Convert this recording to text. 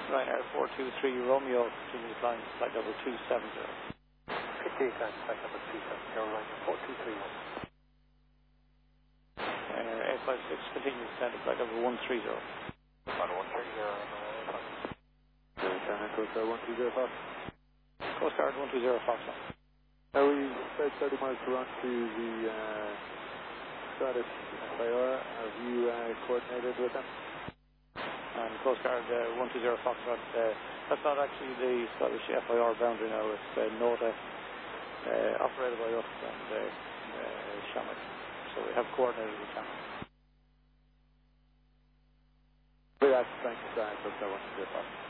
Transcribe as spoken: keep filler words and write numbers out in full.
Ryanair four two three Romeo, continue flying flight level two seven zero. fifty-eight times flight level two seven zero, Ryanair four two three one. Ryanair eight five six, continue descending flight level one three zero. one three zero, China Coast Guard one two zero Fox. Coast Guard one two zero Foxtrot. Now we said thirty miles to run to the uh, Scottish F I R. Have you uh, coordinated with them? And Coast Guard uh, one two zero Foxtrot, uh, that's not actually the Scottish F I R boundary now, it's uh, NOTA, uh, operated by us and uh, uh, Shamrock. So we have coordinated with Shamrock. That's thanks, uh, Coast Guard one two zero Fox.